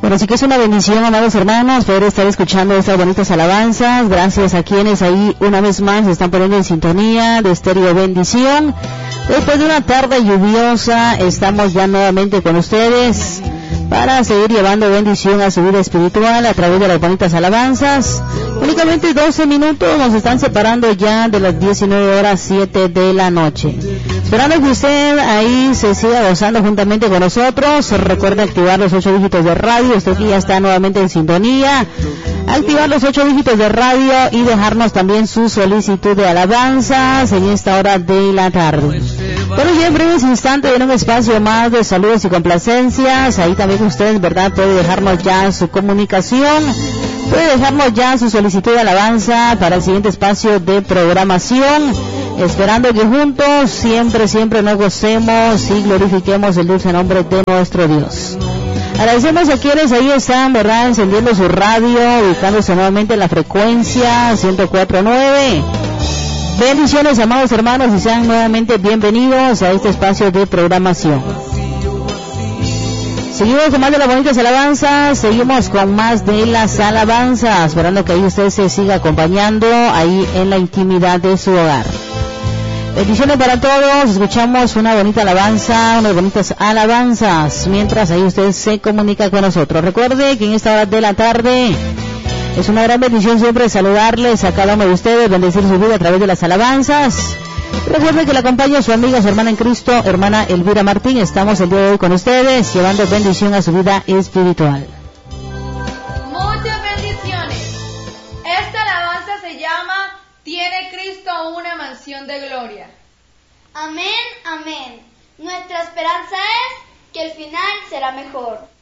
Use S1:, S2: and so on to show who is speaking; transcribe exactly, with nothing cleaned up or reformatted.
S1: Bueno, así que es una bendición, amados hermanos, poder estar escuchando estas bonitas alabanzas. Gracias a quienes ahí una vez más se están poniendo en sintonía de Estéreo Bendición. Después de una tarde lluviosa, estamos ya nuevamente con ustedes para seguir llevando bendición a su vida espiritual a través de las bonitas alabanzas. Únicamente doce minutos nos están separando ya de las diecinueve horas siete de la noche. Esperando que usted ahí se siga gozando juntamente con nosotros. Recuerde activar los ocho dígitos de radio. Usted que ya está nuevamente en sintonía. Activar los ocho dígitos de radio y dejarnos también su solicitud de alabanzas en esta hora de la tarde. Bueno, ya en breves instantes en un espacio más de saludos y complacencias. Ahí también usted, ¿verdad?, puede dejarnos ya su comunicación. Puede dejarnos ya su solicitud de alabanza para el siguiente espacio de programación. Esperando que juntos siempre, siempre nos gocemos y glorifiquemos el dulce nombre de nuestro Dios. Agradecemos a quienes ahí están, ¿verdad?, encendiendo su radio, ubicándose nuevamente en la frecuencia ciento cuatro punto nueve. Bendiciones, amados hermanos, y sean nuevamente bienvenidos a este espacio de programación. Seguimos con más de las bonitas alabanzas, seguimos con más de las alabanzas, esperando que ahí usted se siga acompañando ahí en la intimidad de su hogar. Bendiciones para todos, escuchamos una bonita alabanza, unas bonitas alabanzas, mientras ahí usted se comunica con nosotros. Recuerde que en esta hora de la tarde es una gran bendición siempre saludarles a cada uno de ustedes, bendecir su vida a través de las alabanzas. Recuerde que la acompaña su amiga, su hermana en Cristo, hermana Elvira Martín. Estamos el día de hoy con ustedes, llevando bendición a su vida espiritual.
S2: Muchas bendiciones. Esta alabanza se llama ¿Tiene Cristo una mansión de gloria?
S3: Amén, amén. Nuestra esperanza es que el final será mejor.